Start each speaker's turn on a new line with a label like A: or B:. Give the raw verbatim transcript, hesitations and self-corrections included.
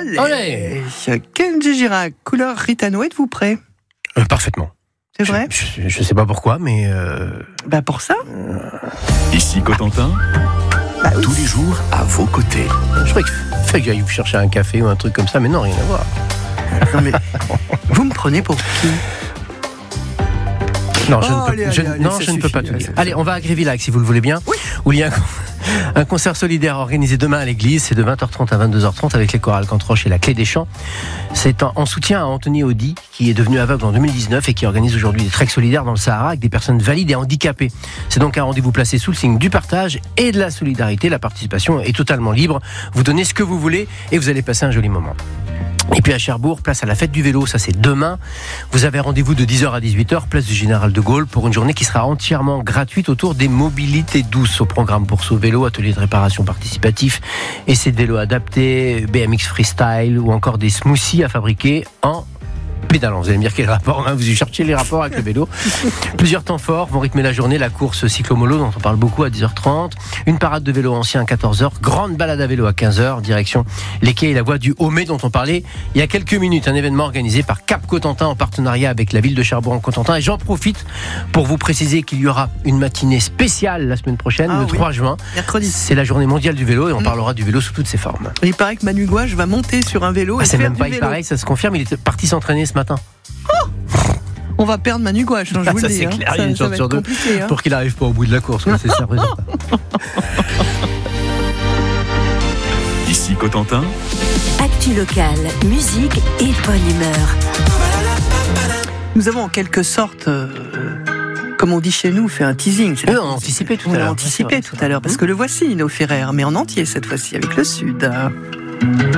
A: Allez,
B: Allez.
A: Kenji Girac, couleur Ritano, êtes-vous prêt?
B: Euh, Parfaitement.
A: C'est vrai?
B: Je, je, je sais pas pourquoi, mais... Euh...
A: Bah pour ça.
C: Ici Cotentin,
A: Bah oui.
C: tous les jours à vos côtés.
B: Je croyais qu'il fallait que j'aille vous chercher un café ou un truc comme ça, mais non, rien à voir.
A: Non mais vous me prenez pour qui?
B: Non, je
A: Oh,
B: ne peux,
A: allez,
B: je,
A: allez, allez,
B: non,
A: ça
B: je ne peux
A: suffit,
B: pas tout
A: allez,
B: dire.
A: ça
B: Allez, on va à Grévillac, si vous le voulez bien.
A: Oui.
B: Où il y a un, un concert solidaire organisé demain à l'église. C'est de vingt heures trente à vingt-deux heures trente avec les chorales Cantroche et la Clé des Champs. C'est en, en soutien à Anthony Audi, qui est devenu aveugle en deux mille dix-neuf et qui organise aujourd'hui des treks solidaires dans le Sahara avec des personnes valides et handicapées. C'est donc un rendez-vous placé sous le signe du partage et de la solidarité. La participation est totalement libre. Vous donnez ce que vous voulez et vous allez passer un joli moment. Et puis à Cherbourg, place à la fête du vélo, ça c'est demain. Vous avez rendez-vous de dix heures à dix-huit heures, place du Général de Gaulle, pour une journée qui sera entièrement gratuite autour des mobilités douces. Au programme bourse au vélo, atelier de réparation participatif, essais de vélo adaptés, B M X freestyle ou encore des smoothies à fabriquer en pédalant. Vous allez me dire quel rapport, hein, vous y cherchez les rapports avec le vélo. Plusieurs temps forts vont rythmer la journée, la course cyclomolo dont on parle beaucoup à dix heures trente, une parade de vélo ancien à quatorze heures, grande balade à vélo à quinze heures, direction les quais et la voie du Haut-Mai dont on parlait il y a quelques minutes, un événement organisé par Cap Cotentin en partenariat avec la ville de Cherbourg-en-Cotentin. Et j'en profite pour vous préciser qu'il y aura une matinée spéciale la semaine prochaine,
A: Ah
B: le
A: oui.
B: trois juin.
A: Mercredi.
B: C'est la journée mondiale du vélo et on
A: Mmh.
B: parlera du vélo sous toutes ses formes.
A: Il paraît que Manu Gouache va monter sur un vélo
B: Ah,
A: et
B: c'est
A: faire
B: même
A: du
B: pas
A: vélo.
B: pareil, ça se confirme, il est parti s'entraîner ce matin.
A: On va perdre Manu Gouache, hein, je
B: Ah,
A: vous
B: ça,
A: le dis.
B: c'est
A: hein.
B: clair, il y a
A: Ça,
B: une
A: ça
B: chance
A: va
B: sur
A: être
B: deux.
A: compliqué. Hein.
B: Pour qu'il n'arrive pas au bout de la course, quoi, c'est ça.
C: Ici Cotentin,
D: Actu locale, musique et bonne humeur.
A: Nous avons en quelque sorte, euh, comme on dit chez nous, fait un teasing. C'est-
B: Oui, on a anticipé tout à
A: On a
B: l'heure.
A: anticipé
B: C'est vrai,
A: tout
B: c'est
A: à l'heure,
B: vrai.
A: parce que le voici, nos Ferrer, mais en entier cette fois-ci, avec le Sud.